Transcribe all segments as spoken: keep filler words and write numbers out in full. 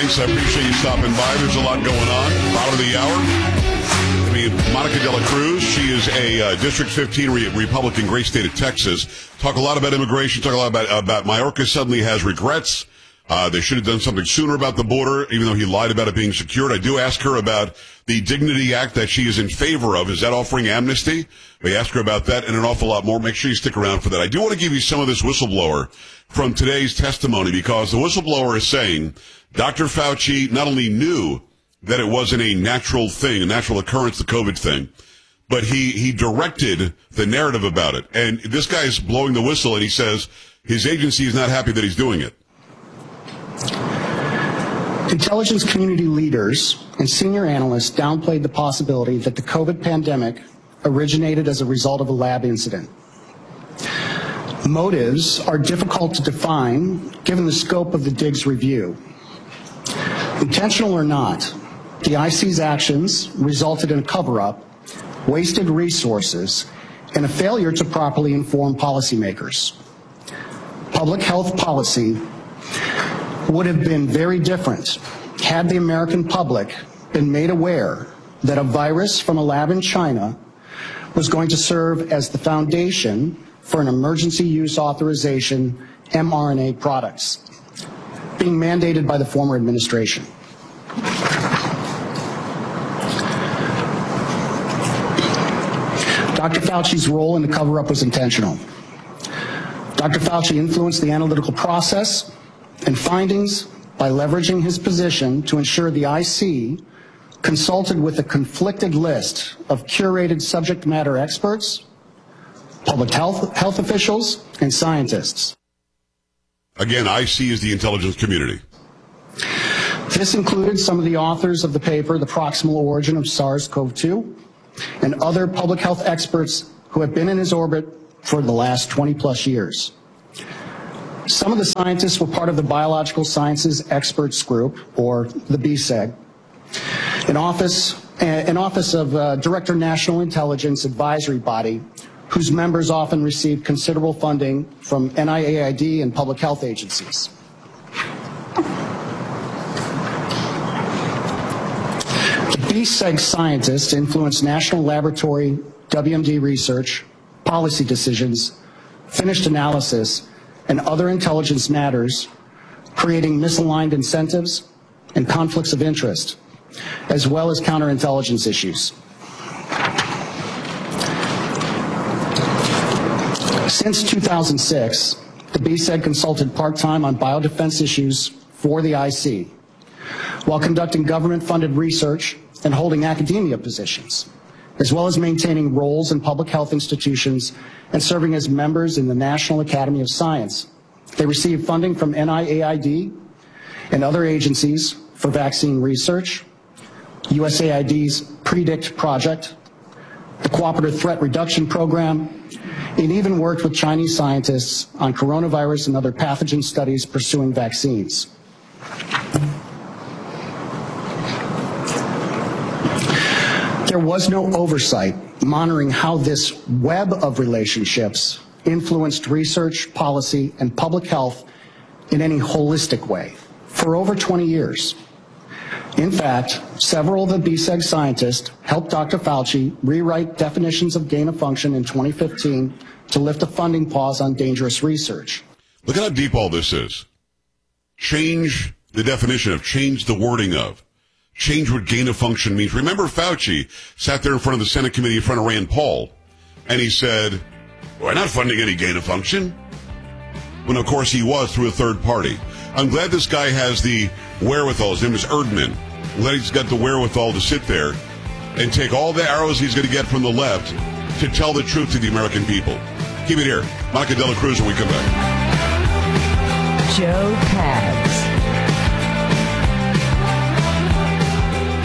Thanks. I appreciate you stopping by. There's a lot going on. Bottom of the hour. I mean, Monica De La Cruz, she is a uh, District fifteen re- Republican, great state of Texas. Talk a lot about immigration. Talk a lot about, about Mayorkas suddenly has regrets. Uh, they should have done something sooner about the border, even though he lied about it being secured. I do ask her about the Dignity Act that she is in favor of. Is that offering amnesty? We ask her about that and an awful lot more. Make sure you stick around for that. I do want to give you some of this whistleblower from today's testimony, because the whistleblower is saying Doctor Fauci not only knew that it wasn't a natural thing, a natural occurrence, the COVID thing, but he, he directed the narrative about it. And this guy's blowing the whistle, and he says his agency is not happy that he's doing it. Intelligence community leaders and senior analysts downplayed the possibility that the COVID pandemic originated as a result of a lab incident. Motives are difficult to define given the scope of the D I G's review. Intentional or not, the I C's actions resulted in a cover-up, wasted resources, and a failure to properly inform policymakers. Public health policy would have been very different had the American public been made aware that a virus from a lab in China was going to serve as the foundation for an emergency use authorization mRNA products being mandated by the former administration. Doctor Fauci's role in the cover-up was intentional. Doctor Fauci influenced the analytical process and findings by leveraging his position to ensure the I C consulted with a conflicted list of curated subject matter experts, public health, health officials, and scientists. Again, I C is the intelligence community. This included some of the authors of the paper, The Proximal Origin of SARS-C o V two, and other public health experts who have been in his orbit for the last twenty plus years. Some of the scientists were part of the Biological Sciences Experts Group, or the B S E G, an office, an office of uh, Director National Intelligence Advisory Body, whose members often receive considerable funding from N I A I D and public health agencies. The B S E G scientists influenced national laboratory W M D research, policy decisions, finished analysis, and other intelligence matters, creating misaligned incentives and conflicts of interest, as well as counterintelligence issues. Since two thousand six, the B S E G consulted part-time on biodefense issues for the I C, while conducting government-funded research and holding academia positions, as well as maintaining roles in public health institutions and serving as members in the National Academy of Science. They received funding from N I A I D and other agencies for vaccine research, U S A I D's PREDICT project, the Cooperative Threat Reduction Program, and even worked with Chinese scientists on coronavirus and other pathogen studies pursuing vaccines. There was no oversight monitoring how this web of relationships influenced research, policy, and public health in any holistic way for over twenty years. In fact, several of the B S E G scientists helped Doctor Fauci rewrite definitions of gain of function in twenty fifteen to lift a funding pause on dangerous research. Look at how deep all this is. Change the definition of, change the wording of. Change what gain of function means. Remember, Fauci sat there in front of the Senate committee in front of Rand Paul, and he said, we're not funding any gain of function. When, of course, he was through a third party. I'm glad this guy has the wherewithal. His name is Erdman. I'm glad he's got the wherewithal to sit there and take all the arrows he's going to get from the left to tell the truth to the American people. Keep it here. Monica De La Cruz when we come back. Joe Pags.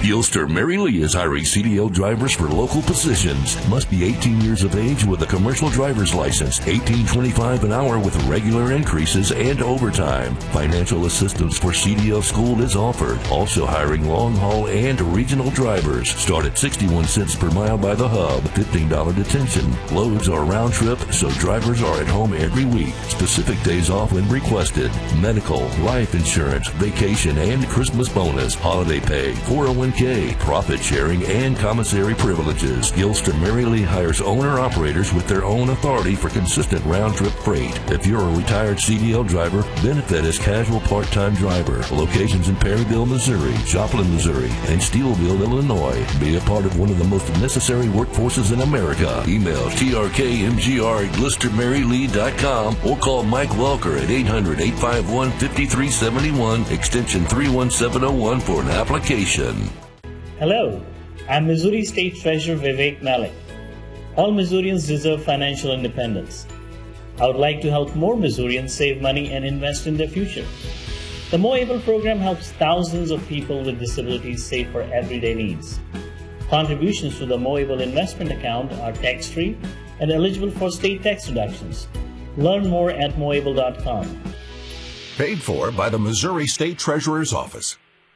Gilster Mary Lee is hiring C D L drivers for local positions. Must be eighteen years of age with a commercial driver's license. eighteen twenty-five an hour with regular increases and overtime. Financial assistance for C D L school is offered. Also hiring long haul and regional drivers. Start at sixty-one cents per mile by the hub. fifteen dollars detention. Loads are round trip, so drivers are at home every week. Specific days off when requested. Medical, life insurance, vacation, and Christmas bonus. Holiday pay, four oh one k, profit sharing, and commissary privileges. Gilster Mary Lee hires owner-operators with their own authority for consistent round-trip freight. If you're a retired C D L driver, benefit as casual part-time driver. Locations in Perryville, Missouri, Joplin, Missouri, and Steelville, Illinois. Be a part of one of the most necessary workforces in America. Email T R K M G R at Gilster Mary Lee dot com or call Mike Welker at eight hundred, eight five one, five three seven one, extension three one seven oh one for an application. Hello, I'm Missouri State Treasurer Vivek Malik. All Missourians deserve financial independence. I would like to help more Missourians save money and invest in their future. The More Able program helps thousands of people with disabilities save for everyday needs. Contributions to the More Able investment account are tax-free and eligible for state tax deductions. Learn more at more able dot com. Paid for by the Missouri State Treasurer's Office.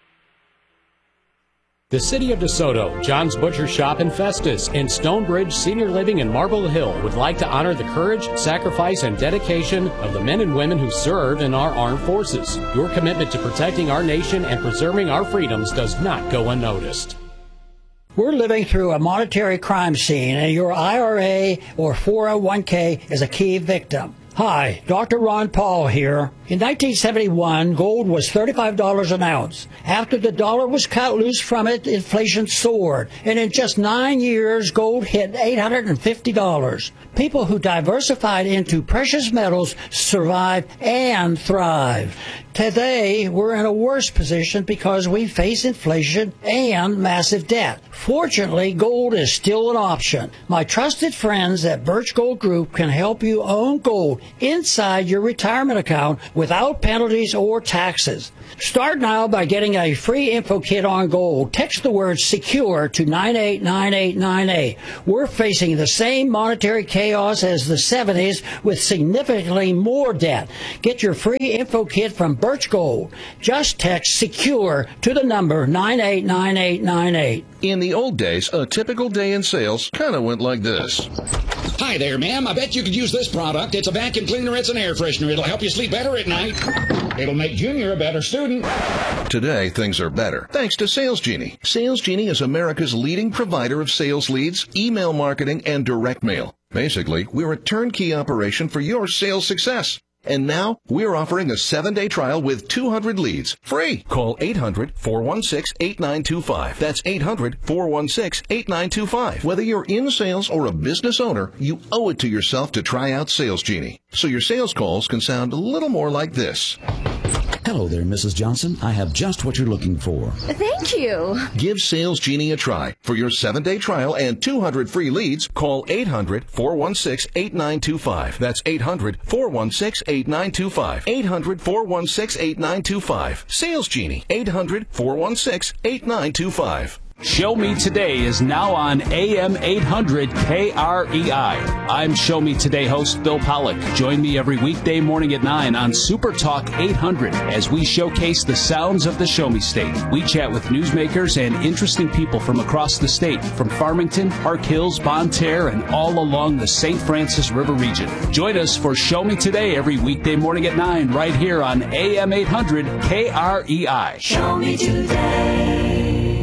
The City of DeSoto, John's Butcher Shop in Festus, and Stonebridge Senior Living in Marble Hill would like to honor the courage, sacrifice, and dedication of the men and women who serve in our armed forces. Your commitment to protecting our nation and preserving our freedoms does not go unnoticed. We're living through a monetary crime scene, and your I R A or four oh one k is a key victim. Hi, Doctor Ron Paul here. In nineteen seventy-one, gold was thirty-five dollars an ounce. After the dollar was cut loose from it, inflation soared. And in just nine years, gold hit eight hundred fifty dollars. People who diversified into precious metals survive and thrive. Today, we're in a worse position because we face inflation and massive debt. Fortunately, gold is still an option. My trusted friends at Birch Gold Group can help you own gold inside your retirement account without penalties or taxes. Start now by getting a free info kit on gold. Text the word SECURE to nine eight nine eight nine eight. We're facing the same monetary chaos as the seventies with significantly more debt. Get your free info kit from Birch Gold. Just text SECURE to the number nine eight nine eight nine eight. In the old days, a typical day in sales kind of went like this. Hi there, ma'am. I bet you could use this product. It's a vacuum cleaner. It's an air freshener. It'll help you sleep better at night. It'll make Junior a better student. Today, things are better, thanks to Sales Genie. Sales Genie is America's leading provider of sales leads, email marketing, and direct mail. Basically, we're a turnkey operation for your sales success. And now, we're offering a seven-day trial with two hundred leads, free. Call eight hundred, four one six, eight nine two five. That's eight hundred, four one six, eight nine two five. Whether you're in sales or a business owner, you owe it to yourself to try out Sales Genie, so your sales calls can sound a little more like this. Hello there, Missus Johnson. I have just what you're looking for. Thank you. Give Sales Genie a try. For your seven-day trial and two hundred free leads, call eight hundred, four one six, eight nine two five. That's eight hundred, four one six, eight nine two five. eight hundred, four one six, eight nine two five. Sales Genie, eight hundred, four one six, eight nine two five. Show Me Today is now on A M eight hundred K R E I. I'm Show Me Today host Bill Pollock. Join me every weekday morning at nine on Super Talk eight hundred as we showcase the sounds of the Show Me State. We chat with newsmakers and interesting people from across the state, from Farmington, Park Hills, Bonne Terre, and all along the Saint Francis River region. Join us for Show Me Today every weekday morning at nine right here on A M eight hundred K R E I. Show Me Today.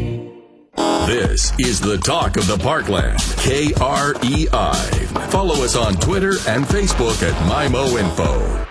This is the talk of the Parkland, K R E I. Follow us on Twitter and Facebook at MyMoInfo.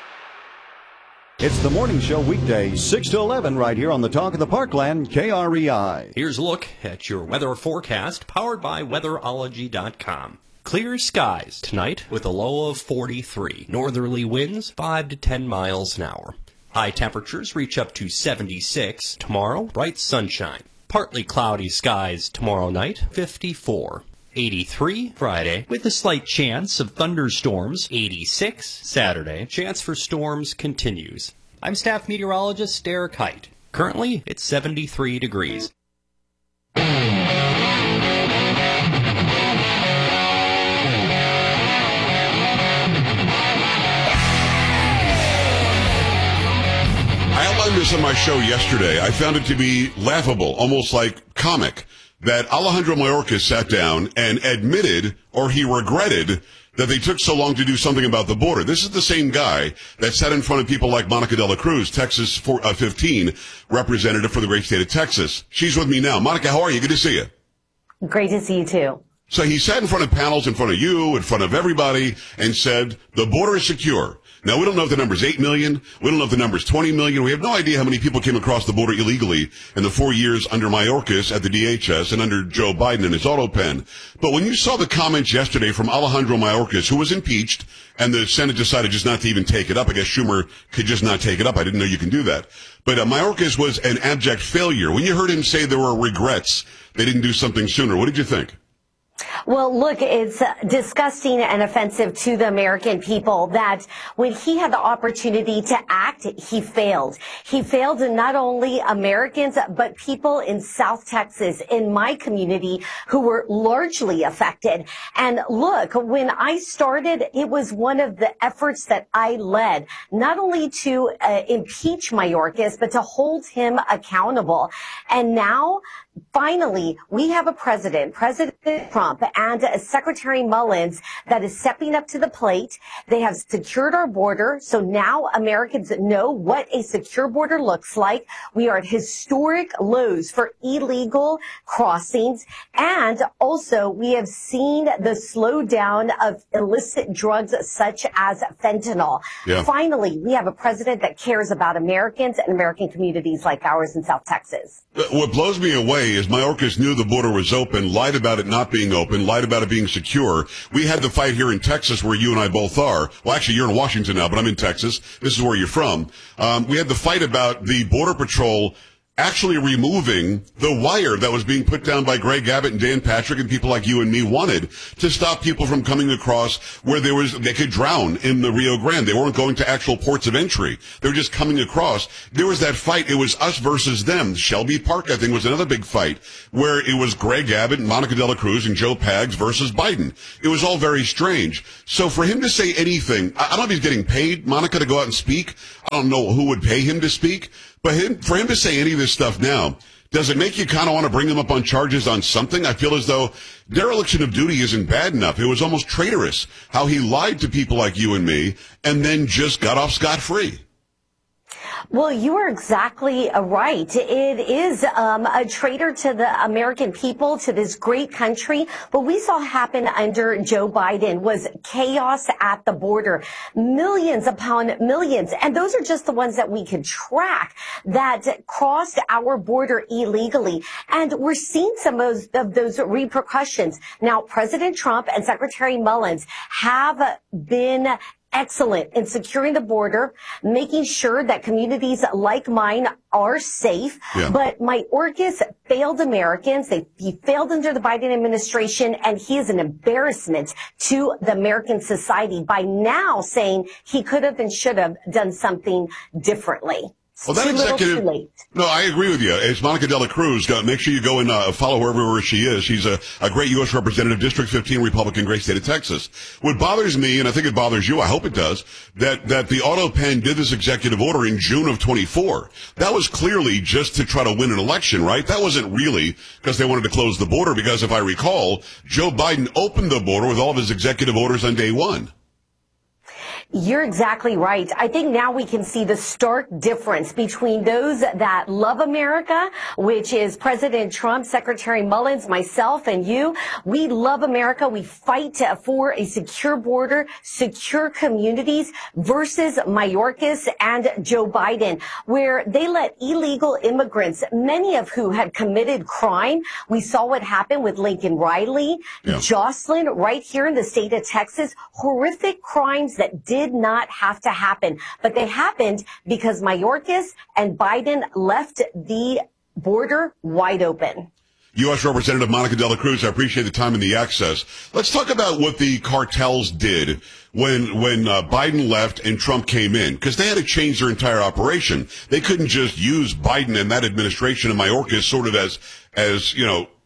It's the morning show weekdays, six to eleven, right here on the Talk of the Parkland, K R E I. Here's a look at your weather forecast, powered by weatherology dot com. Clear skies tonight with a low of forty-three. Northerly winds five to ten miles an hour. High temperatures reach up to seventy-six. Tomorrow, bright sunshine. Partly cloudy skies tomorrow night, fifty-four. eighty-three Friday, with a slight chance of thunderstorms. eighty-six Saturday. Chance for storms continues. I'm staff meteorologist Derek Height. Currently, it's seventy-three degrees. I outlined this on my show yesterday. I found it to be laughable, almost like comic, that Alejandro Mayorkas sat down and admitted, or he regretted, that they took so long to do something about the border. This is the same guy that sat in front of people like Monica De La Cruz, Texas four, uh, fifteen representative for the great state of Texas. She's with me now. Monica, how are you? Good to see you. Great to see you too. So he sat in front of panels, in front of you, in front of everybody, and said, the border is secure. Now, we don't know if the number is eight million. We don't know if the number is twenty million. We have no idea how many people came across the border illegally in the four years under Mayorkas at the D H S and under Joe Biden and his auto pen. But when you saw the comments yesterday from Alejandro Mayorkas, who was impeached, and the Senate decided just not to even take it up. I guess Schumer could just not take it up. I didn't know you can do that. But uh, Mayorkas was an abject failure. When you heard him say there were regrets, they didn't do something sooner, what did you think? Well, look, it's disgusting and offensive to the American people that when he had the opportunity to act, he failed. He failed in not only Americans, but people in South Texas, in my community, who were largely affected. And look, when I started, it was one of the efforts that I led, not only to uh, impeach Mayorkas, but to hold him accountable. And now, finally, we have a president, President Trump, and uh, Secretary Mullins that is stepping up to the plate. They have secured our border, so now Americans know what a secure border looks like. We are at historic lows for illegal crossings, and also we have seen the slowdown of illicit drugs such as fentanyl. Yeah. Finally, we have a president that cares about Americans and American communities like ours in South Texas. What blows me away is Mayorkas knew the border was open, lied about it not being open, lied about it being secure. We had the fight here in Texas where you and I both are. Well, actually, you're in Washington now, but I'm in Texas. This is where you're from. Um, we had the fight about the Border Patrol actually removing the wire that was being put down by Greg Abbott and Dan Patrick and people like you and me wanted to stop people from coming across where there was, they could drown in the Rio Grande. They weren't going to actual ports of entry. They were just coming across. There was that fight. It was us versus them. Shelby Park, I think, was another big fight where it was Greg Abbott and Monica De La Cruz and Joe Pags versus Biden. It was all very strange. So for him to say anything, I don't know if he's getting paid, Monica, to go out and speak. I don't know who would pay him to speak. But him, for him to say any of this stuff now, does it make you kind of want to bring him up on charges on something? I feel as though dereliction of duty isn't bad enough. It was almost traitorous how he lied to people like you and me and then just got off scot-free. Well, you are exactly right. It is um, a traitor to the American people, to this great country. What we saw happen under Joe Biden was chaos at the border. Millions upon millions. And those are just the ones that we could track that crossed our border illegally. And we're seeing some of those, of those repercussions. Now, President Trump and Secretary Mullins have been excellent in securing the border, making sure that communities like mine are safe. Yeah. But Mayorkas failed Americans. They, he failed under the Biden administration, and he is an embarrassment to the American society by now saying he could have and should have done something differently. Well, that too executive, little, too late. No, I agree with you. It's Monica De La Cruz. Uh, make sure you go and uh, follow her wherever she is. She's a, a great U S representative, District fifteen Republican, great state of Texas. What bothers me, and I think it bothers you, I hope it does, that, that the auto pen did this executive order in June of twenty-four. That was clearly just to try to win an election, right? That wasn't really because they wanted to close the border, because if I recall, Joe Biden opened the border with all of his executive orders on day one. You're exactly right. I think now we can see the stark difference between those that love America, which is President Trump, Secretary Mullins, myself, and you. We love America. We fight for a secure border, secure communities, versus Mayorkas and Joe Biden, where they let illegal immigrants, many of who had committed crime. We saw what happened with Lincoln Riley, yeah. Jocelyn, right here in the state of Texas. Horrific crimes that did not have to happen, but they happened because Mayorkas and Biden left the border wide open. U S Representative Monica De La Cruz, I appreciate the time and the access. Let's talk about what the cartels did when when uh, Biden left and Trump came in, because they had to change their entire operation. They couldn't just use Biden and that administration and Mayorkas sort of as, as you know,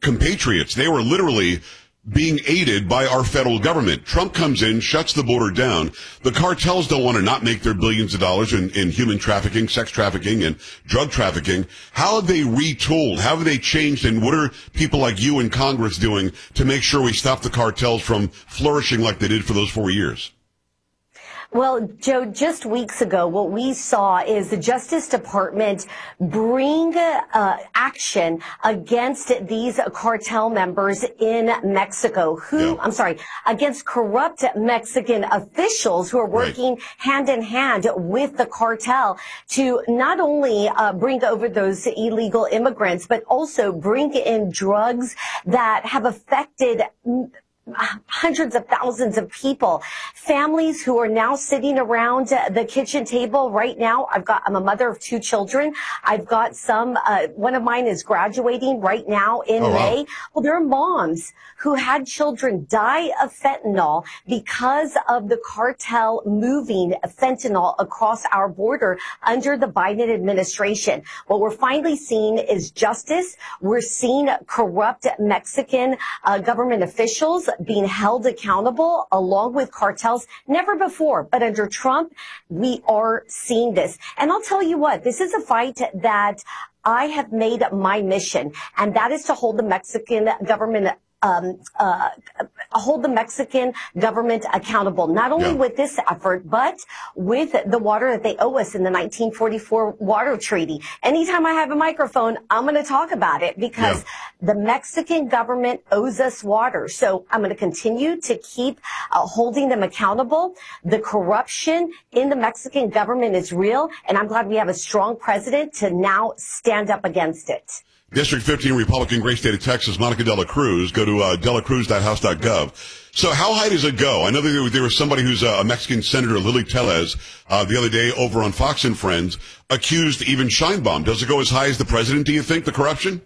compatriots. They were literally being aided by our federal government. Trump comes in, shuts the border down. The cartels don't want to not make their billions of dollars in, in human trafficking, sex trafficking, and drug trafficking. How have they retooled? How have they changed? And what are people like you in Congress doing to make sure we stop the cartels from flourishing like they did for those four years? Well, Joe, just weeks ago, what we saw is the Justice Department bring uh, action against these cartel members in Mexico who, yeah. I'm sorry, against corrupt Mexican officials who are working right. hand in hand with the cartel to not only uh, bring over those illegal immigrants, but also bring in drugs that have affected hundreds of thousands of people, families who are now sitting around the kitchen table right now. I've got, I'm a mother of two children. I've got some, uh, one of mine is graduating right now in oh, May. Wow. Well, there are moms who had children die of fentanyl because of the cartel moving fentanyl across our border under the Biden administration. What we're finally seeing is justice. We're seeing corrupt Mexican uh, government officials being held accountable along with cartels. Never before, but under Trump, we are seeing this. And I'll tell you what, this is a fight that I have made my mission, and that is to hold the Mexican government Um, uh, hold the Mexican government accountable, not only yeah. with this effort, but with the water that they owe us in the nineteen forty-four Water Treaty. Anytime I have a microphone, I'm going to talk about it because yeah. the Mexican government owes us water. So I'm going to continue to keep uh, holding them accountable. The corruption in the Mexican government is real, and I'm glad we have a strong president to now stand up against it. District fifteen Republican, great state of Texas, Monica De La Cruz. Go to uh, delacruz dot house dot gov. So how high does it go? I know that there, there was somebody who's a Mexican senator, Lily Tellez, uh, the other day over on Fox and Friends, accused even Sheinbaum. Does it go as high as the president, do you think, the corruption?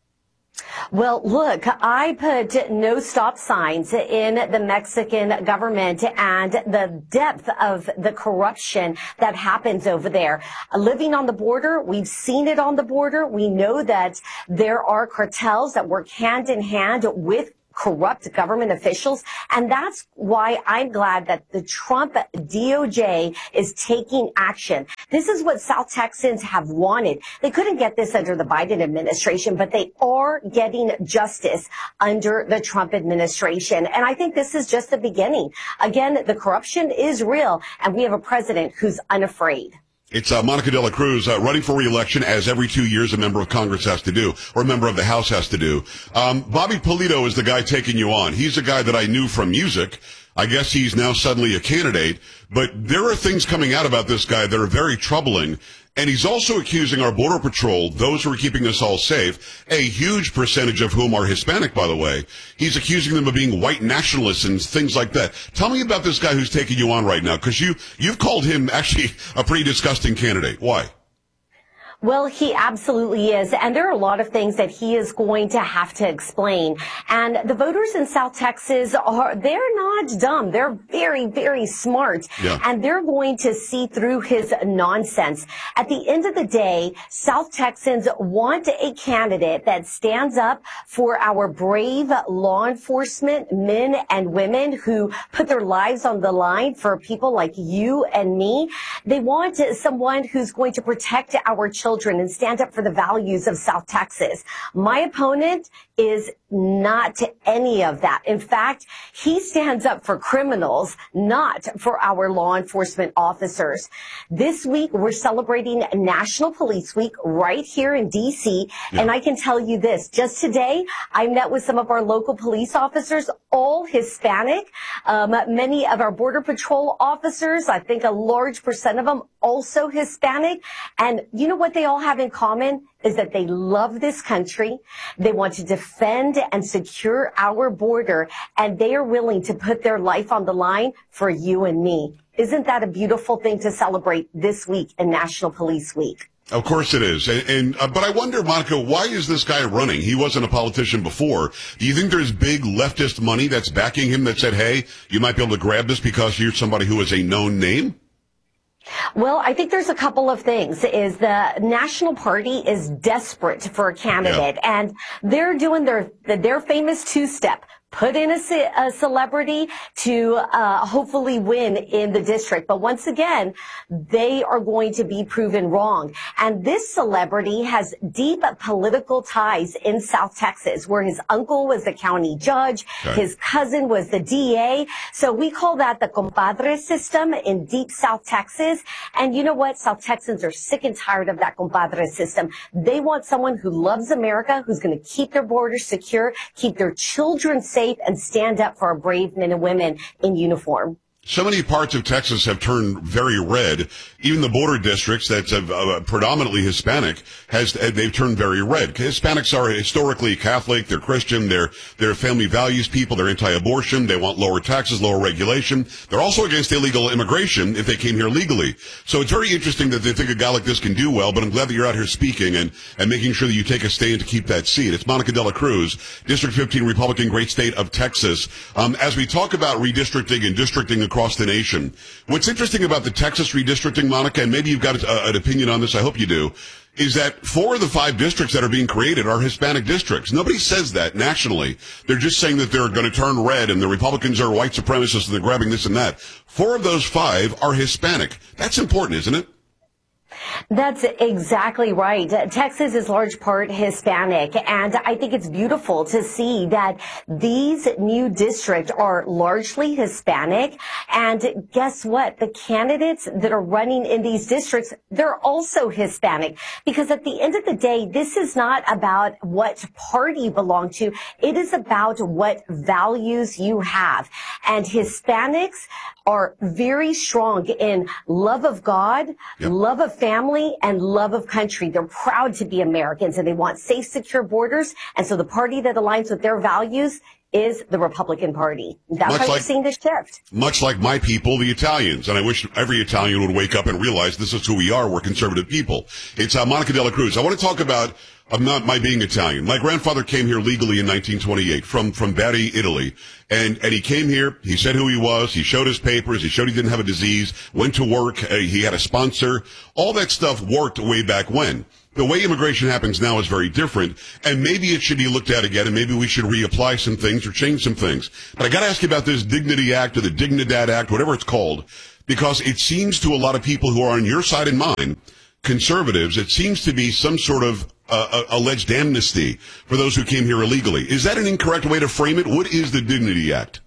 Well, look, I put no stop signs in the Mexican government and the depth of the corruption that happens over there. Living on the border, we've seen it on the border. We know that there are cartels that work hand in hand with corrupt government officials. And that's why I'm glad that the Trump D O J is taking action. This is what South Texans have wanted. They couldn't get this under the Biden administration, but they are getting justice under the Trump administration. And I think this is just the beginning. Again, the corruption is real, and we have a president who's unafraid. It's uh, Monica De La Cruz uh, running for re-election, as every two years a member of Congress has to do, or a member of the House has to do. Um, Bobby Polito is the guy taking you on. He's a guy that I knew from music. I guess he's now suddenly a candidate. But there are things coming out about this guy that are very troubling. And he's also accusing our Border Patrol, those who are keeping us all safe, a huge percentage of whom are Hispanic, by the way. He's accusing them of being white nationalists and things like that. Tell me about this guy who's taking you on right now, because you, you've called him actually a pretty disgusting candidate. Why? Well, he absolutely is. And there are a lot of things that he is going to have to explain. And the voters in South Texas are, they're not dumb. They're very, very smart. Yeah. And they're going to see through his nonsense. At the end of the day, South Texans want a candidate that stands up for our brave law enforcement men and women who put their lives on the line for people like you and me. They want someone who's going to protect our children and stand up for the values of South Texas. My opponent is not any of that. In fact, he stands up for criminals, not for our law enforcement officers. This week, we're celebrating National Police Week right here in D C. Yeah. And I can tell you this, just today, I met with some of our local police officers, all Hispanic. Um, many of our Border Patrol officers, I think a large percent of them, also Hispanic. And you know what they all have in common? Is that they love this country. They want to defend and secure our border, and they are willing to put their life on the line for you and me. Isn't that a beautiful thing to celebrate this week in National Police Week? Of course it is. And, and uh, but I wonder, Monica, why is this guy running? He wasn't a politician before. Do you think there's big leftist money that's backing him that said, hey, you might be able to grab this because you're somebody who is a known name? Well, I think there's a couple of things. Is the National Party is desperate for a candidate, yeah. and they're doing their their famous two-step. Put in a, ce- a celebrity to uh, hopefully win in the district. But once again, they are going to be proven wrong. And this celebrity has deep political ties in South Texas, where his uncle was the county judge, okay. his cousin was the D A. So we call that the compadre system in deep South Texas. And you know what? South Texans are sick and tired of that compadre system. They want someone who loves America, who's going to keep their borders secure, keep their children safe, and stand up for our brave men and women in uniform. So many parts of Texas have turned very red. Even the border districts that's uh, predominantly Hispanic has they've turned very red. Hispanics are historically Catholic, they're Christian, they're they're family values people, they're anti-abortion, they want lower taxes, lower regulation. They're also against illegal immigration if they came here legally. So it's very interesting that they think a guy like this can do well, but I'm glad that you're out here speaking and, and making sure that you take a stand to keep that seat. It's Monica De La Cruz, District fifteen Republican, great state of Texas. Um, as we talk about redistricting and districting across the nation, what's interesting about the Texas redistricting, Monica, and maybe you've got a, an opinion on this, I hope you do, is that four of the five districts that are being created are Hispanic districts. Nobody says that nationally. They're just saying that they're going to turn red and the Republicans are white supremacists and they're grabbing this and that. Four of those five are Hispanic. That's important, isn't it? That's exactly right. Texas is large part Hispanic, and I think it's beautiful to see that these new districts are largely Hispanic. And guess what? The candidates that are running in these districts, they're also Hispanic. Because at the end of the day, this is not about what party you belong to. It is about what values you have. And Hispanics are very strong in love of God, yep. love of family, and love of country. They're proud to be Americans, and they want safe, secure borders. And so the party that aligns with their values is the Republican Party. That's much how like, you're seeing this shift. Much like my people, the Italians. And I wish every Italian would wake up and realize this is who we are. We're conservative people. It's uh, Monica De La Cruz. I want to talk about I'm not my being Italian. My grandfather came here legally in nineteen twenty-eight from, from Bari, Italy. And, and he came here. He said who he was. He showed his papers. He showed he didn't have a disease, went to work. Uh, he had a sponsor. All that stuff worked way back when. The way immigration happens now is very different, and maybe it should be looked at again, and maybe we should reapply some things or change some things. But I got to ask you about this Dignity Act or the Dignidad Act, whatever it's called, because it seems to a lot of people who are on your side and mine, conservatives, it seems to be some sort of uh, alleged amnesty for those who came here illegally. Is that an incorrect way to frame it? What is the Dignity Act?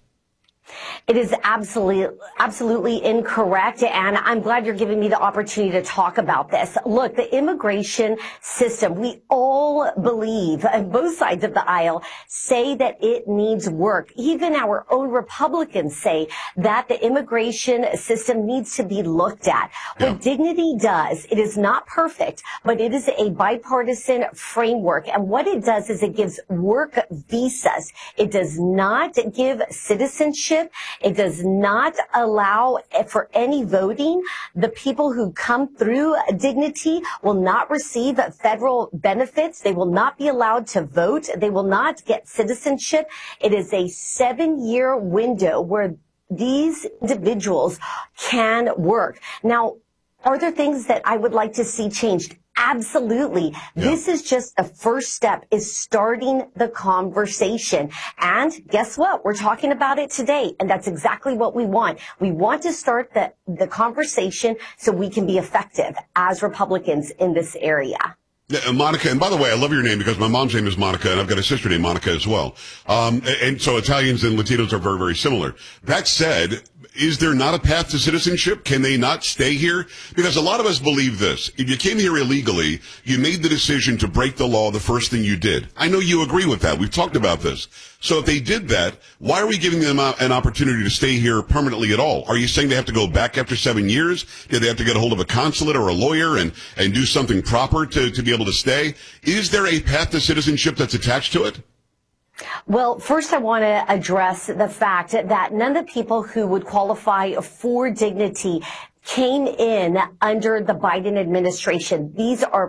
It is absolutely, absolutely incorrect, and I'm glad you're giving me the opportunity to talk about this. Look, the immigration system, we all believe, and both sides of the aisle say that it needs work. Even our own Republicans say that the immigration system needs to be looked at. Yeah. What Dignity does, it is not perfect, but it is a bipartisan framework, and what it does is it gives work visas. It does not give citizenship. It does not allow for any voting. The people who come through Dignity will not receive federal benefits. They will not be allowed to vote. They will not get citizenship. It is a seven-year window where these individuals can work. Now, are there things that I would like to see changed? Absolutely. Yeah. This is just the first step, is starting the conversation. And guess what? We're talking about it today. And that's exactly what we want. We want to start the, the conversation so we can be effective as Republicans in this area. Yeah, Monica, and by the way, I love your name because my mom's name is Monica, and I've got a sister named Monica as well. Um, and so Italians and Latinos are very, very similar. That said, is there not a path to citizenship? Can they not stay here? Because a lot of us believe this. If you came here illegally, you made the decision to break the law the first thing you did. I know you agree with that. We've talked about this. So if they did that, why are we giving them an opportunity to stay here permanently at all? Are you saying they have to go back after seven years? Did they have to get a hold of a consulate or a lawyer and, and do something proper to, to be able to stay? Is there a path to citizenship that's attached to it? Well, first I want to address the fact that none of the people who would qualify for Dignity came in under the Biden administration. These are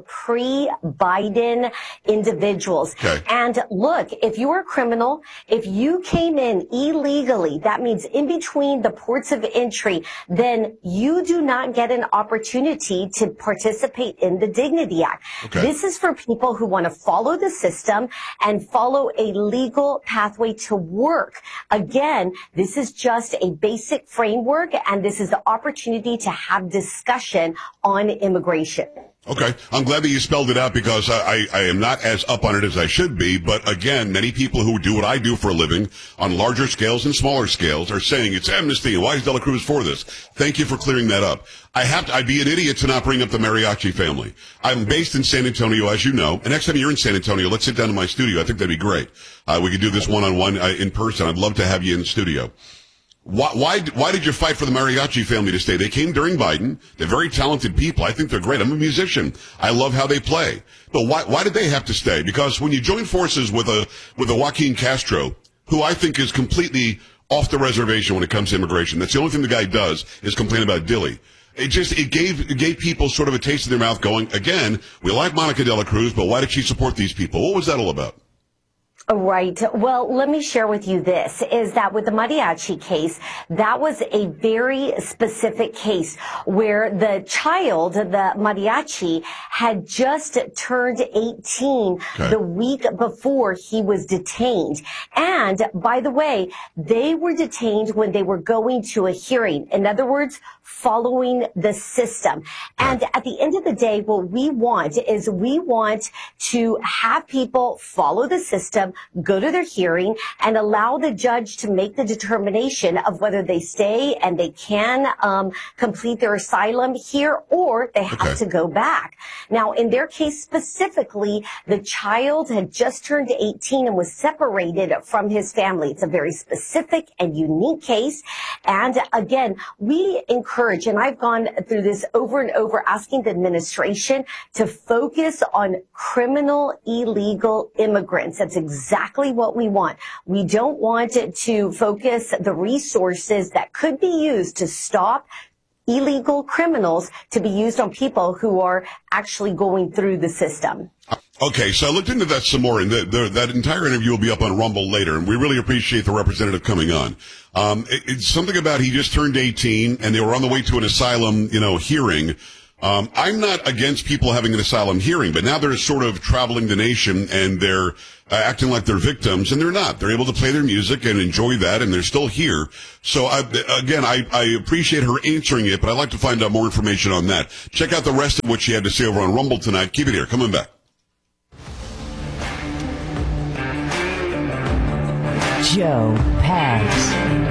pre-Biden individuals. Okay. And look, if you're a criminal, if you came in illegally, that means in between the ports of entry, then you do not get an opportunity to participate in the Dignity Act. Okay. This is for people who want to follow the system and follow a legal pathway to work. Again, this is just a basic framework, and this is the opportunity to have discussion on immigration. Okay. I'm glad that you spelled it out because I, I, I am not as up on it as I should be. But again, many people who do what I do for a living on larger scales and smaller scales are saying it's amnesty. And why is Dela Cruz for this? Thank you for clearing that up. I have to, I'd be an idiot to not bring up the Mariachi family. I'm based in San Antonio, as you know. And next time you're in San Antonio, let's sit down in my studio. I think that'd be great. Uh, we could do this one-on-one uh, in person. I'd love to have you in the studio. Why, why, why did you fight for the Mariachi family to stay? They came during Biden. They're very talented people. I think they're great. I'm a musician. I love how they play. But why, why did they have to stay? Because when you join forces with a, with a Joaquin Castro, who I think is completely off the reservation when it comes to immigration, that's the only thing the guy does is complain about Dilley. It just, it gave, it gave people sort of a taste in their mouth going, again, we like Monica Dela Cruz, but why did she support these people? What was that all about? Right. Well, let me share with you this, is that with the mariachi case, that was a very specific case where the child, the mariachi, had just turned eighteen okay. the week before he was detained. And by the way, they were detained when they were going to a hearing. In other words, following the system. And at the end of the day, what we want is we want to have people follow the system, go to their hearing, and allow the judge to make the determination of whether they stay and they can um, complete their asylum here or they have okay. to go back. Now, in their case specifically, the child had just turned eighteen and was separated from his family. It's a very specific and unique case. And again, we encourage, and I've gone through this over and over, asking the administration to focus on criminal illegal immigrants. That's exactly what we want. We don't want it to focus the resources that could be used to stop illegal criminals to be used on people who are actually going through the system. Okay, so I looked into that some more, and the, the, that entire interview will be up on Rumble later, and we really appreciate the representative coming on. Um, it, it's something about he just turned eighteen, and they were on the way to an asylum, you know, hearing. Um, I'm not against people having an asylum hearing, but now they're sort of traveling the nation, and they're uh, acting like they're victims, and they're not. They're able to play their music and enjoy that, and they're still here. So, I, again, I, I appreciate her answering it, but I'd like to find out more information on that. Check out the rest of what she had to say over on Rumble tonight. Keep it here. Coming back. Joe Pags.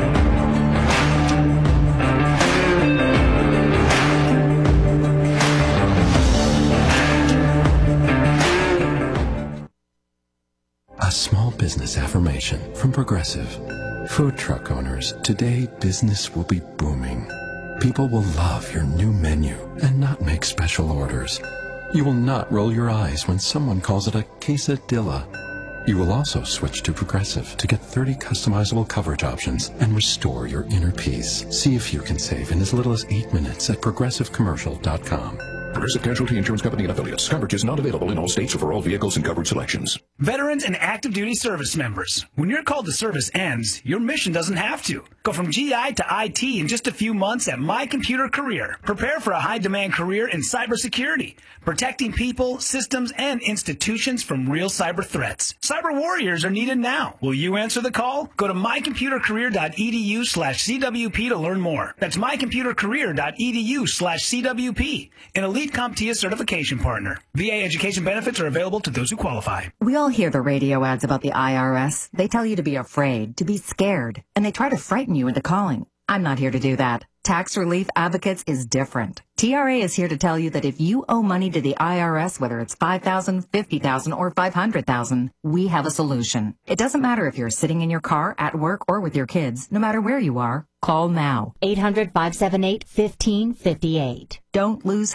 A small business affirmation from Progressive. Food truck owners, today business will be booming. People will love your new menu and not make special orders. You will not roll your eyes when someone calls it a quesadilla. You will also switch to Progressive to get thirty customizable coverage options and restore your inner peace. See if you can save in as little as eight minutes at progressive commercial dot com. Progressive Casualty Insurance Company and affiliates. Coverage is not available in all states or for all vehicles and coverage selections. Veterans and active duty service members. When your call to service ends, your mission doesn't have to. Go from G I to I T in just a few months at My Computer Career. Prepare for a high-demand career in cybersecurity, protecting people, systems, and institutions from real cyber threats. Cyber warriors are needed now. Will you answer the call? Go to my computer career dot e d u slash C W P to learn more. That's my computer career dot e d u slash C W P. An elite CompTIA certification partner. V A education benefits are available to those who qualify. We all hear the radio ads about the I R S. They tell you to be afraid, to be scared, and they try to frighten you into calling. I'm not here to do that. Tax Relief Advocates is different. T R A is here to tell you that if you owe money to the I R S, whether it's five thousand dollars, fifty thousand dollars, or five hundred thousand dollars, we have a solution. It doesn't matter if you're sitting in your car, at work, or with your kids. No matter where you are, call now. eight hundred, five seven eight, one five five eight. Don't lose hope.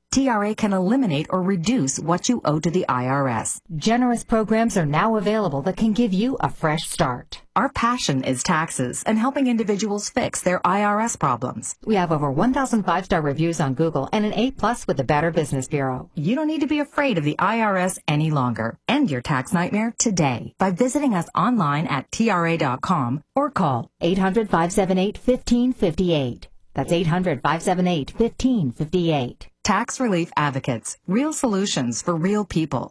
T R A can eliminate or reduce what you owe to the I R S. Generous programs are now available that can give you a fresh start. Our passion is taxes and helping individuals fix their I R S problems. We have over one thousand five-star reviews on Google and an A plus with the Better Business Bureau. You don't need to be afraid of the I R S any longer. End your tax nightmare today by visiting us online at T R A dot com or call eight hundred, five seven eight, one five five eight. That's eight hundred, five seven eight, one five five eight. Tax Relief Advocates. Real solutions for real people.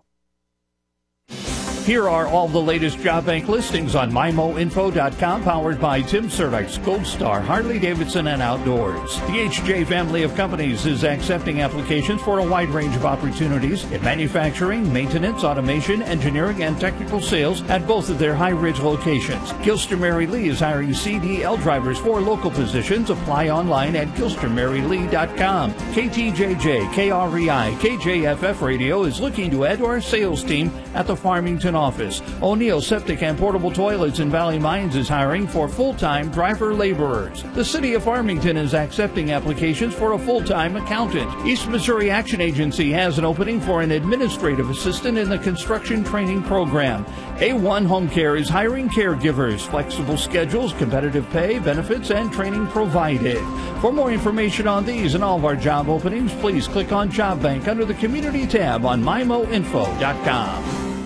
Here are all the latest job bank listings on my mo info dot com, powered by Tim Cervix, Gold Star, Harley-Davidson, and Outdoors. The H J family of companies is accepting applications for a wide range of opportunities in manufacturing, maintenance, automation, engineering, and technical sales at both of their High Ridge locations. Gilster Mary Lee is hiring C D L drivers for local positions. Apply online at gilster mary lee dot com. K T J J, K R E I, K J F F Radio is looking to add to our sales team at the Farmington office. O'Neill Septic and Portable Toilets in Valley Mines is hiring for full-time driver laborers. The City of Farmington is accepting applications for a full-time accountant. East Missouri Action Agency has an opening for an administrative assistant in the construction training program. A one Home Care is hiring caregivers, flexible schedules, competitive pay, benefits, and training provided. For more information on these and all of our job openings, please click on Job Bank under the Community tab on my mo info dot com.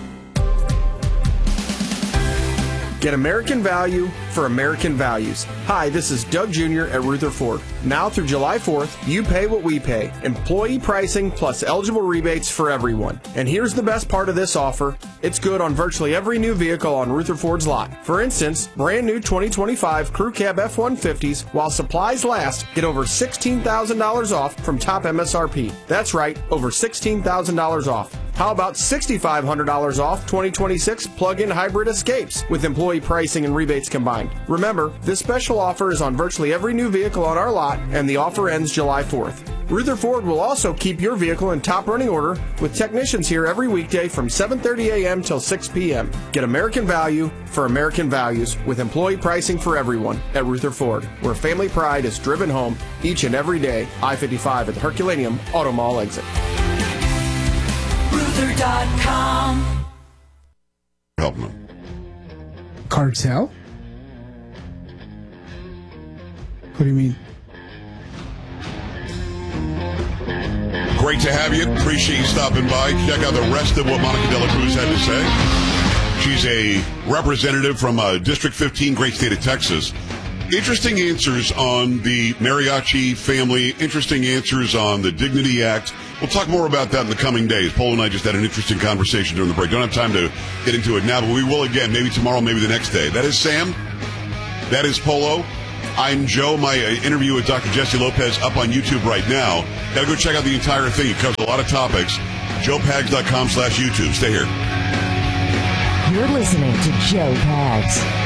Get American value for American values. Hi, this is Doug Junior at Rutherford. Now through July fourth, you pay what we pay. Employee pricing plus eligible rebates for everyone. And here's the best part of this offer. It's good on virtually every new vehicle on Rutherford's lot. For instance, brand new twenty twenty-five Crew Cab F one fifties, while supplies last, get over sixteen thousand dollars off from top M S R P. That's right, over sixteen thousand dollars off. How about six thousand five hundred dollars off twenty twenty-six plug-in hybrid Escapes with employee pricing and rebates combined? Remember, this special offer is on virtually every new vehicle on our lot, and the offer ends July fourth. Rutherford will also keep your vehicle in top running order with technicians here every weekday from seven thirty a.m. till six p.m. Get American value for American values with employee pricing for everyone at Rutherford, where family pride is driven home each and every day. I fifty-five at the Herculaneum Auto Mall exit. Ruther dot com. Help them. Cartel? What do you mean? Great to have you. Appreciate you stopping by. Check out the rest of what Monica Dela Cruz had to say. She's a representative from uh, District fifteen, great state of Texas. Interesting answers on the Mariachi family. Interesting answers on the Dignity Act. We'll talk more about that in the coming days. Polo and I just had an interesting conversation during the break. Don't have time to get into it now, but we will again, maybe tomorrow, maybe the next day. That is Sam. That is Polo. I'm Joe. My uh, interview with Doctor Jesse Lopez up on YouTube right now. Got to go check out the entire thing. It covers a lot of topics. joe pags dot com slash YouTube. Stay here. You're listening to Joe Pags.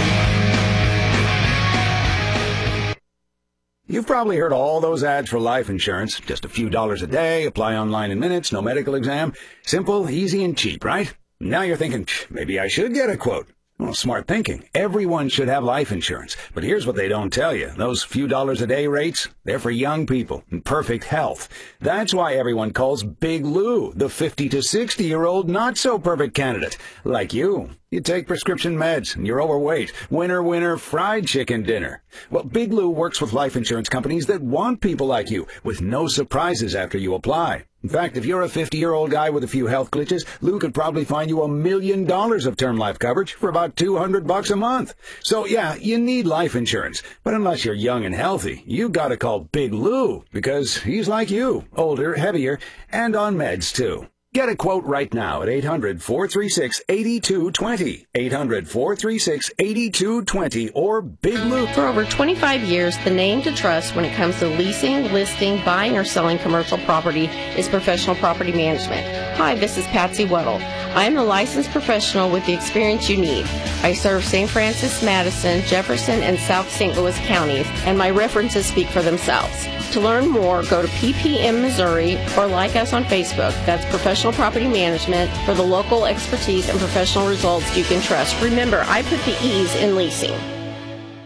You've probably heard all those ads for life insurance. Just a few dollars a day, apply online in minutes, no medical exam. Simple, easy, and cheap, right? Now you're thinking, maybe I should get a quote. Well, smart thinking. Everyone should have life insurance. But here's what they don't tell you. Those few dollars a day rates, they're for young people in perfect health. That's why everyone calls Big Lou the fifty to sixty-year-old not-so-perfect candidate. Like you. You take prescription meds, and you're overweight. Winner, winner, fried chicken dinner. Well, Big Lou works with life insurance companies that want people like you, with no surprises after you apply. In fact, if you're a fifty-year-old guy with a few health glitches, Lou could probably find you a million dollars of term life coverage for about two hundred bucks a month. So, yeah, you need life insurance. But unless you're young and healthy, you gotta call Big Lou, because he's like you, older, heavier, and on meds, too. Get a quote right now at eight hundred, four three six, eight two two zero, eight hundred, four three six, eight two two zero, or Big Lou. For over twenty-five years, the name to trust when it comes to leasing, listing, buying, or selling commercial property is Professional Property Management. Hi, this is Patsy Weddle. I am the licensed professional with the experience you need. I serve Saint Francis, Madison, Jefferson, and South Saint Louis counties, and my references speak for themselves. To learn more, go to P P M Missouri or like us on Facebook. That's Professional Property Management for the local expertise and professional results you can trust. Remember, I put the E's in leasing.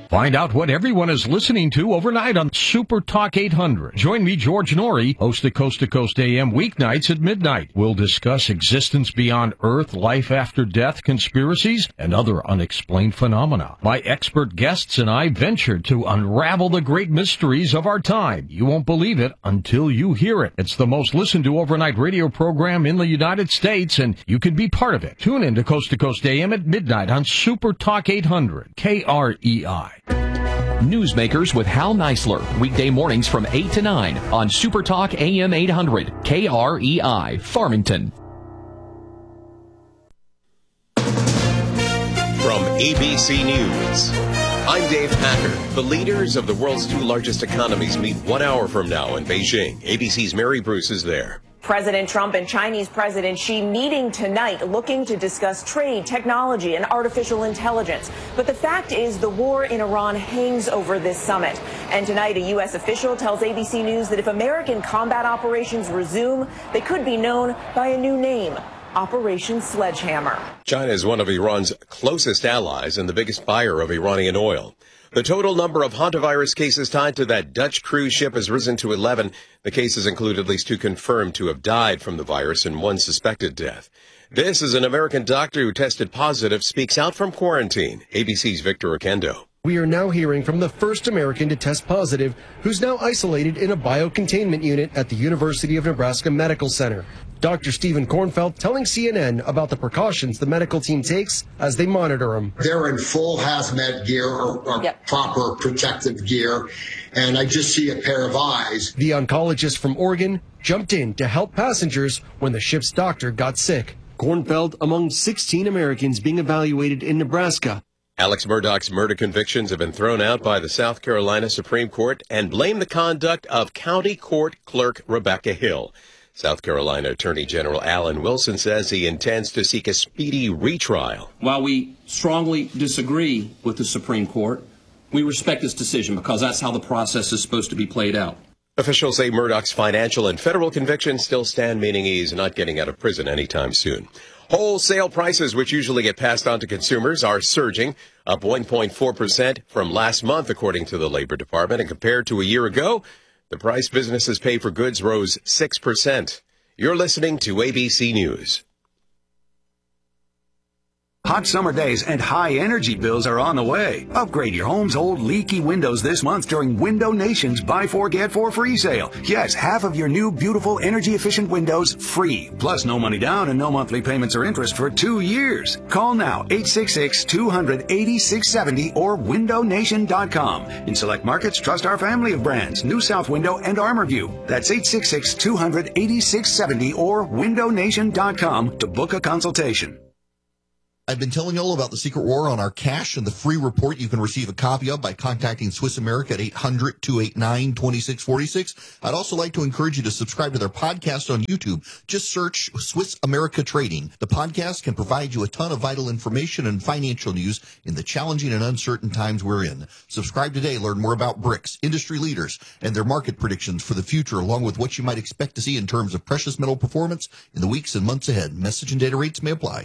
Find out what everyone is listening to overnight on Super Talk eight hundred. Join me, George Norrie, host of Coast to Coast A M weeknights at midnight. We'll discuss existence beyond Earth, life after death, conspiracies, and other unexplained phenomena. My expert guests and I venture to unravel the great mysteries of our time. You won't believe it until you hear it. It's the most listened to overnight radio program in the United States, and you can be part of it. Tune in to Coast to Coast A M at midnight on Super Talk eight hundred, K R E I. Newsmakers with Hal Neisler, weekday mornings from eight to nine on Super Talk A M eight hundred, K R E I, Farmington. From A B C News, I'm Dave Packer. The leaders of the world's two largest economies meet one hour from now in Beijing. A B C's Mary Bruce is there. President Trump and Chinese President Xi meeting tonight, looking to discuss trade, technology, and artificial intelligence. But the fact is the war in Iran hangs over this summit. And tonight, a U S official tells A B C News that if American combat operations resume, they could be known by a new name, Operation Sledgehammer. China is one of Iran's closest allies and the biggest buyer of Iranian oil. The total number of hantavirus cases tied to that Dutch cruise ship has risen to eleven. The cases include at least two confirmed to have died from the virus and one suspected death. This is an American doctor who tested positive, speaks out from quarantine. A B C's Victor Oquendo. We are now hearing from the first American to test positive, who's now isolated in a biocontainment unit at the University of Nebraska Medical Center. Doctor Stephen Kornfeld telling C N N about the precautions the medical team takes as they monitor him. They're in full hazmat gear or, or yep. proper protective gear, and I just see a pair of eyes. The oncologist from Oregon jumped in to help passengers when the ship's doctor got sick. Kornfeld among sixteen Americans being evaluated in Nebraska. Alex Murdaugh's murder convictions have been thrown out by the South Carolina Supreme Court and blame the conduct of County Court Clerk Rebecca Hill. South Carolina Attorney General Alan Wilson says he intends to seek a speedy retrial. While we strongly disagree with the Supreme Court, we respect this decision because that's how the process is supposed to be played out. Officials say Murdaugh's financial and federal convictions still stand, meaning he's not getting out of prison anytime soon. Wholesale prices, which usually get passed on to consumers, are surging, up one point four percent from last month, according to the Labor Department. And compared to a year ago, the price businesses pay for goods rose six percent. You're listening to A B C News. Hot summer days and high energy bills are on the way. Upgrade your home's old leaky windows this month during Window Nation's Buy Four Get Four free sale. Yes, half of your new beautiful energy efficient windows free. Plus no money down and no monthly payments or interest for two years. Call now eight six six, two hundred, eighty-six seventy or window nation dot com. In select markets, trust our family of brands, New South Window and ArmorView. That's eight six six, two hundred, eighty-six seventy or window nation dot com to book a consultation. I've been telling you all about the secret war on our cash and the free report you can receive a copy of by contacting Swiss America at eight hundred, two eight nine, two six four six. I'd also like to encourage you to subscribe to their podcast on YouTube. Just search Swiss America Trading. The podcast can provide you a ton of vital information and financial news in the challenging and uncertain times we're in. Subscribe today. Learn more about BRICS, industry leaders, and their market predictions for the future, along with what you might expect to see in terms of precious metal performance in the weeks and months ahead. Message and data rates may apply.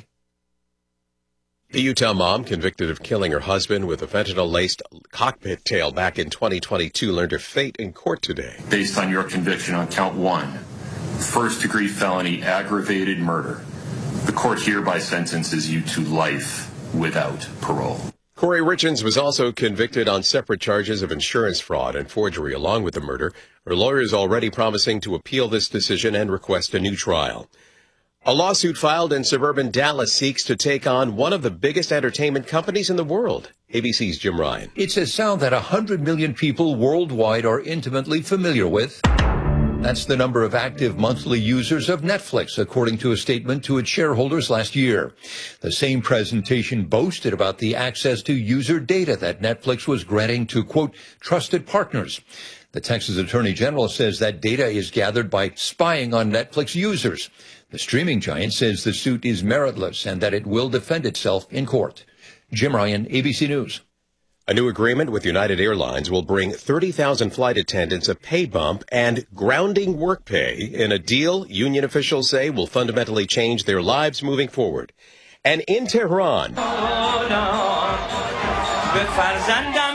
The Utah mom, convicted of killing her husband with a fentanyl-laced cockpit tail back in twenty twenty-two, learned her fate in court today. Based on your conviction on count one, first-degree felony aggravated murder, the court hereby sentences you to life without parole. Corey Richens was also convicted on separate charges of insurance fraud and forgery along with the murder. Her lawyer is already promising to appeal this decision and request a new trial. A lawsuit filed in suburban Dallas seeks to take on one of the biggest entertainment companies in the world. A B C's Jim Ryan. It's a sound that one hundred million people worldwide are intimately familiar with. That's the number of active monthly users of Netflix, according to a statement to its shareholders last year. The same presentation boasted about the access to user data that Netflix was granting to, quote, trusted partners. The Texas Attorney General says that data is gathered by spying on Netflix users. The streaming giant says the suit is meritless and that it will defend itself in court. Jim Ryan, A B C News. A new agreement with United Airlines will bring thirty thousand flight attendants a pay bump and grounding work pay in a deal union officials say will fundamentally change their lives moving forward. And in Tehran,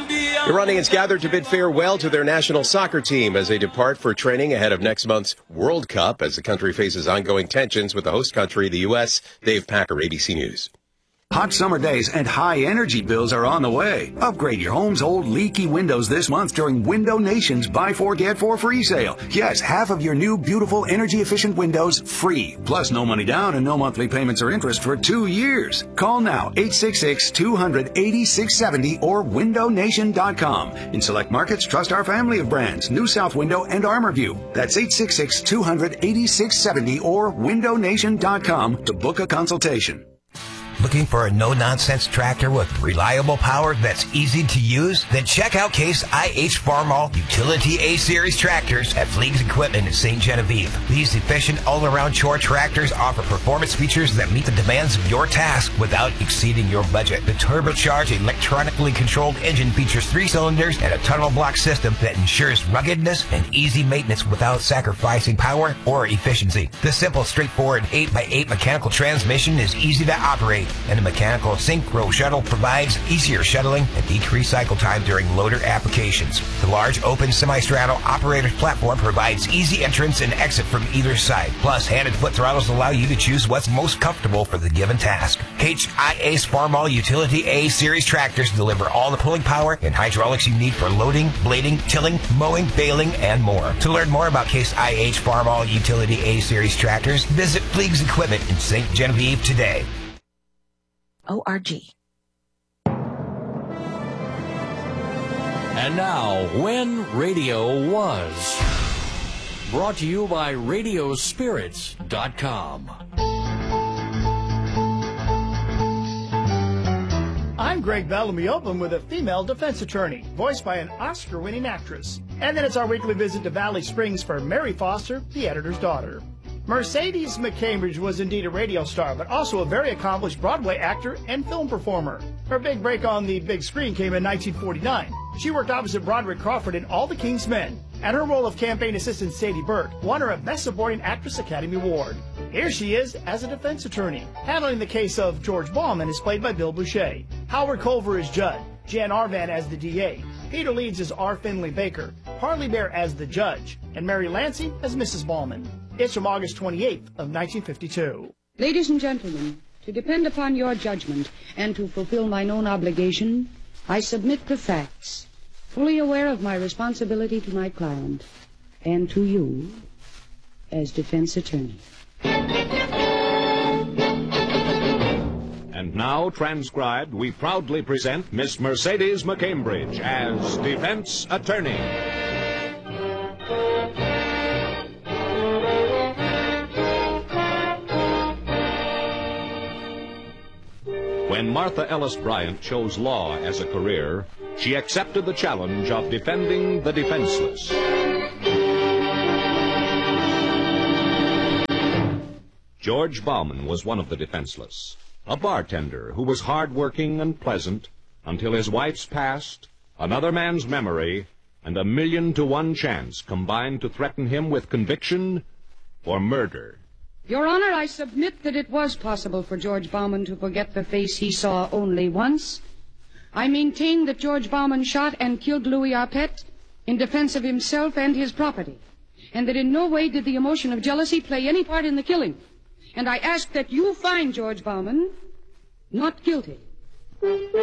Iranians gathered to bid farewell to their national soccer team as they depart for training ahead of next month's World Cup as the country faces ongoing tensions with the host country, the U S. Dave Packer, A B C News. Hot summer days and high energy bills are on the way. Upgrade your home's old leaky windows this month during Window Nation's Buy Four Get Four free sale. Yes, half of your new beautiful energy efficient windows free. Plus no money down and no monthly payments or interest for two years. Call now eight six six, two hundred, eighty-six seventy or window nation dot com. In select markets, trust our family of brands, New South Window and ArmorView. That's eight six six, two hundred, eighty-six seventy or window nation dot com to book a consultation. Looking for a no-nonsense tractor with reliable power that's easy to use? Then check out Case I H Farmall Utility A-Series tractors at Fleegs Equipment in Saint Genevieve. These efficient all-around chore tractors offer performance features that meet the demands of your task without exceeding your budget. The turbocharged, electronically controlled engine features three cylinders and a tunnel block system that ensures ruggedness and easy maintenance without sacrificing power or efficiency. The simple, straightforward eight by eight mechanical transmission is easy to operate, and the mechanical synchro shuttle provides easier shuttling and decreased cycle time during loader applications. The large open semi-straddle operator's platform provides easy entrance and exit from either side. Plus, hand and foot throttles allow you to choose what's most comfortable for the given task. H I Ace Farmall Utility A-Series tractors deliver all the pulling power and hydraulics you need for loading, blading, tilling, mowing, baling, and more. To learn more about Case I H Farmall Utility A-Series tractors, visit Fleegs Equipment in Saint Genevieve today. O R G. And now, When Radio Was. Brought to you by radio spirits dot com. I'm Greg Bellamy, open with a female defense attorney, voiced by an Oscar-winning actress. And then it's our weekly visit to Valley Springs for Mary Foster, the editor's daughter. Mercedes McCambridge was indeed a radio star, but also a very accomplished Broadway actor and film performer. Her big break on the big screen came in nineteen forty-nine. She worked opposite Broderick Crawford in All the King's Men, and her role of campaign assistant Sadie Burke won her a Best Supporting Actress Academy Award. Here she is as a defense attorney. Handling the case of George Bauman is played by Bill Boucher. Howard Culver is Judd, Jan Arvan as the D A, Peter Leeds as R. Finley Baker, Harley Bear as the judge, and Mary Lancey as Missus Bauman. It's from August twenty-eighth of nineteen fifty-two. Ladies and gentlemen, to depend upon your judgment and to fulfill my known obligation, I submit the facts, fully aware of my responsibility to my client and to you as defense attorney. And now, transcribed, we proudly present Miss Mercedes McCambridge as defense attorney. When Martha Ellis Bryant chose law as a career, she accepted the challenge of defending the defenseless. George Bauman was one of the defenseless, a bartender who was hard-working and pleasant until his wife's past, another man's memory, and a million-to-one chance combined to threaten him with conviction for murder. Your Honor, I submit that it was possible for George Bauman to forget the face he saw only once. I maintain that George Bauman shot and killed Louis Arpette in defense of himself and his property, and that in no way did the emotion of jealousy play any part in the killing. And I ask that you find George Bauman not guilty.